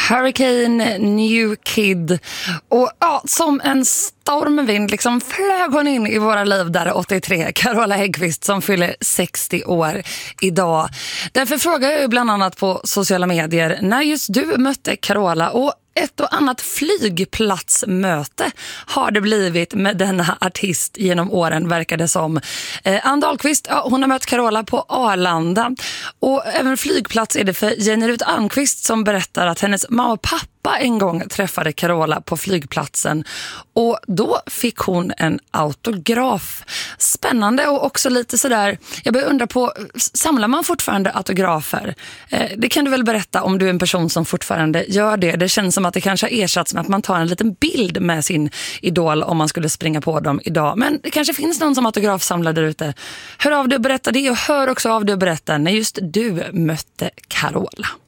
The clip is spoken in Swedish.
Hurricane New Kid. Och ja, som en stormvind liksom flög hon in i våra liv där 83. Carola Häggkvist som fyller 60 år idag. Därför frågar jag bland annat på sociala medier när just du mötte Carola, och ett och annat flygplatsmöte har det blivit med denna artist genom åren, verkar det som. Ann Dahlqvist, ja, hon har mött Carola på Arlanda. Och även flygplats är det för Jenny Rut Almqvist som berättar att hennes mamma och pappa en gång träffade Carola på flygplatsen. Och då fick hon en autograf. Spännande och också lite sådär, jag börjar undra på, samlar man fortfarande autografer? Det kan du väl berätta om du är en person som fortfarande gör det. Det känns som att det kanske har ersatts med att man tar en liten bild med sin idol om man skulle springa på dem idag. Men det kanske finns någon som autografsamlar där ute. Hör av dig och berätta det, och hör också av dig och berätta när just du mötte Carola.